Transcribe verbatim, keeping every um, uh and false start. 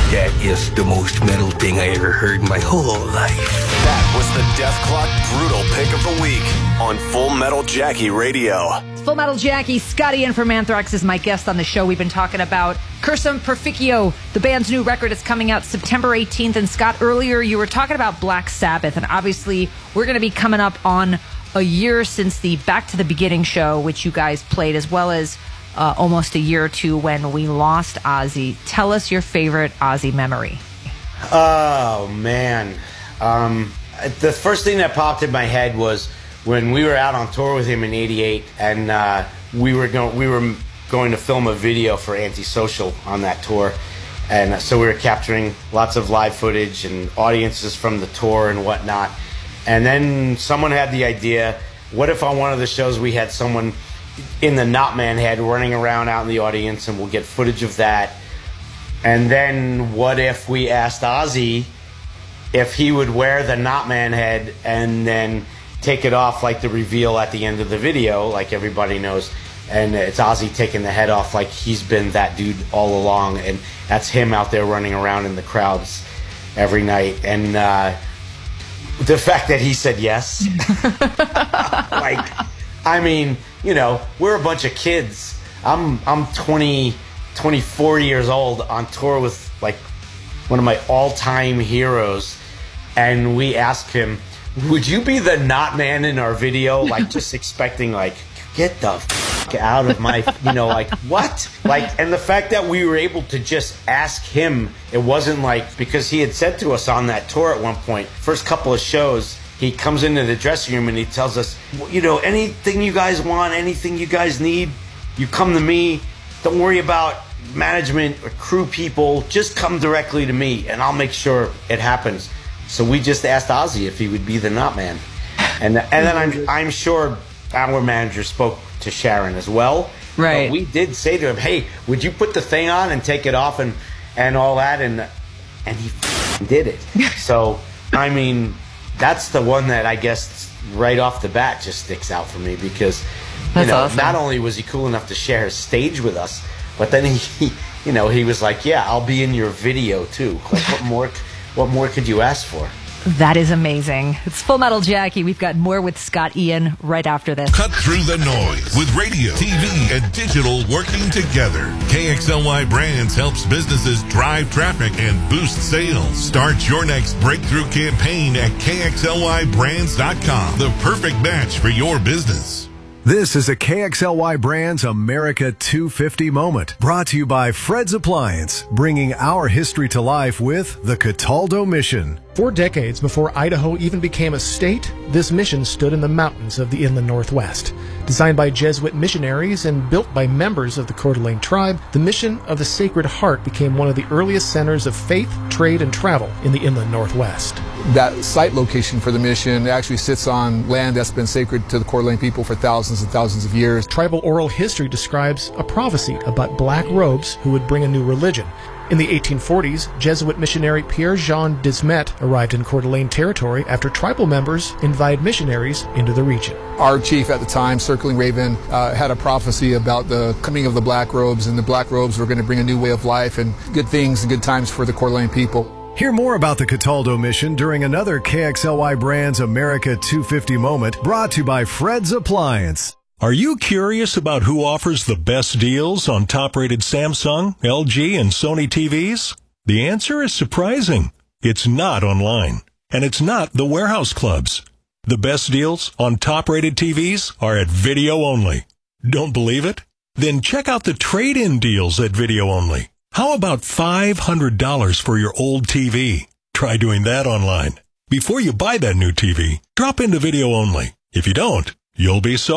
That is the most metal thing I ever heard in my whole life. That was the Dethklok Brutal Pick of the Week on Full Metal Jackie Radio. Full Metal Jackie, Scott Ian from Anthrax is my guest on the show. We've been talking about Cursum Perficio, the band's new record. Is coming out September eighteenth. And Scott, earlier you were talking about Black Sabbath, and obviously we're going to be coming up on a year since the Back to the Beginning show, which you guys played, as well as uh, almost a year or two when we lost Ozzy. Tell us your favorite Ozzy memory. Oh, man. Um, the first thing that popped in my head was when we were out on tour with him in eighty-eight, and uh, we were going we were going to film a video for Antisocial on that tour, and so we were capturing lots of live footage and audiences from the tour and whatnot. And then someone had the idea, what if on one of the shows we had someone in the Knotman head running around out in the audience, and we'll get footage of that. And then what if we asked Ozzy if he would wear the Knotman head and then take it off like the reveal at the end of the video, like everybody knows, and it's Ozzy taking the head off like he's been that dude all along, and that's him out there running around in the crowds every night. And uh, the fact that he said yes, like, I mean, you know, we're a bunch of kids. I'm I'm twenty, twenty-four years old on tour with like one of my all-time heroes, and we asked him, would you be the Knotman in our video? Like, just expecting, like, get the f*** out of my, you know, like, what? Like, and the fact that we were able to just ask him, it wasn't like, because he had said to us on that tour at one point, first couple of shows, he comes into the dressing room and he tells us, you know, anything you guys want, anything you guys need, you come to me. Don't worry about management or crew people. Just come directly to me, and I'll make sure it happens. So we just asked Ozzy if he would be the Knotman, and and then I'm I'm sure our manager spoke to Sharon as well. Right. But we did say to him, "Hey, would you put the thing on and take it off and and all that?" And and he did it. So I mean, that's the one that I guess right off the bat just sticks out for me, because you That's know, awesome. not only was he cool enough to share his stage with us, but then he, you know, he was like, "Yeah, I'll be in your video too." Like, what more? What more could you ask for? That is amazing. It's Full Metal Jackie. We've got more with Scott Ian right after this. Cut through the noise with radio, T V, and digital working together. K X L Y Brands helps businesses drive traffic and boost sales. Start your next breakthrough campaign at K X L Y brands dot com. The perfect match for your business. This is a K X L Y Brands America two fifty moment, brought to you by Fred's Appliance, bringing our history to life with the Cataldo Mission. For decades before Idaho even became a state, this mission stood in the mountains of the inland Northwest. Designed by Jesuit missionaries and built by members of the Coeur d'Alene tribe, the Mission of the Sacred Heart became one of the earliest centers of faith, trade, and travel in the inland Northwest. That site location for the mission actually sits on land that's been sacred to the Coeur d'Alene people for thousands and thousands of years. Tribal oral history describes a prophecy about black robes who would bring a new religion. In the eighteen forties, Jesuit missionary Pierre-Jean Dismet arrived in Coeur d'Alene territory after tribal members invited missionaries into the region. Our chief at the time, Circling Raven, uh, had a prophecy about the coming of the black robes, and the black robes were going to bring a new way of life and good things and good times for the Coeur d'Alene people. Hear more about the Cataldo Mission during another K X L Y Brands America two fifty moment, brought to you by Fred's Appliance. Are you curious about who offers the best deals on top-rated Samsung, L G, and Sony T Vs? The answer is surprising. It's not online, and it's not the warehouse clubs. The best deals on top-rated T Vs are at Video Only. Don't believe it? Then check out the trade-in deals at Video Only. How about five hundred dollars for your old T V? Try doing that online. Before you buy that new T V, drop into Video Only. If you don't, you'll be so